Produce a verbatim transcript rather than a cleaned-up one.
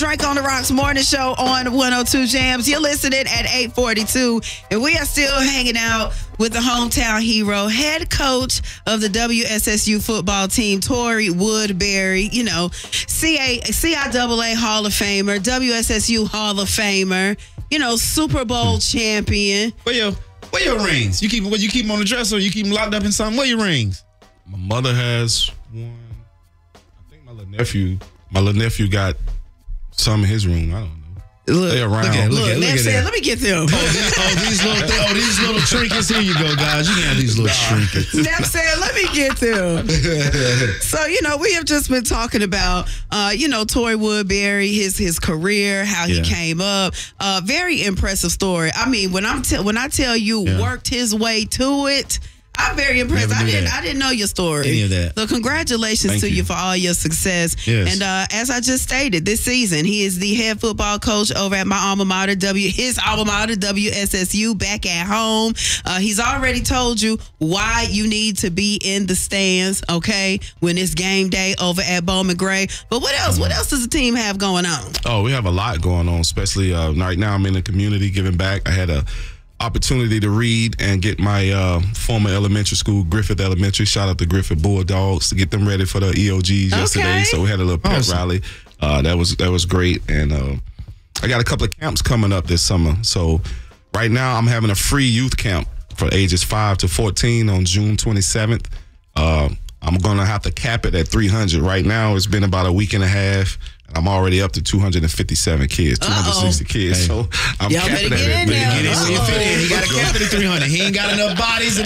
Drake on the Rocks morning show on one oh two Jams. You're listening at eight forty-two, and we are still hanging out with the hometown hero, head coach of the W S S U football team, Torrey Woodbury. You know, C A C I A A Hall of Famer, W S S U Hall of Famer. You know, Super Bowl champion. Where your where your rings? You keep what you keep them on the dresser, or you keep them locked up in something? Where your rings? My mother has one. I think my little nephew, my little nephew got some in his room. I don't know. Look, they around. Look at, look, look at, look at said, that. let me get them. Oh, these, oh, these little, th- oh, these little trinkets. Here you go, guys. You can have these little trinkets. Neff said, let me get them. So, you know, we have just been talking about, uh, you know, Torrey Woodbury, his his career, how he Yeah. came up. Uh, very impressive story. I mean, when I'm te- when I tell you Yeah. worked his way to it, I'm very impressed. Never I knew didn't that. I didn't know your story. Any of that. So congratulations Thank to you. you. for all your success. Yes. And uh, as I just stated, this season he is the head football coach over at my alma mater, W his alma mater, W S S U, back at home. Uh, he's already told you why you need to be in the stands, okay, when it's game day over at Bowman Gray. But what else? What else does the team have going on? Oh, we have a lot going on, especially uh, right now. I'm in the community giving back. I had a opportunity to read and get my uh, former elementary school, Griffith Elementary. Shout out to Griffith Bulldogs to get them ready for the E O Gs yesterday. Okay. So we had a little pep Awesome. rally. Uh, that was that was great, and uh, I got a couple of camps coming up this summer. So right now I'm having a free youth camp for ages five to fourteen on June twenty-seventh. Uh, I'm gonna have to cap it at three hundred. Right now it's been about a week and a half. I'm already up to two hundred fifty-seven kids, two hundred sixty kids. Hey. So I'm Y'all capping better it get at in there. Get it, see if it in. He got a cap of the three hundred. He ain't got enough bodies.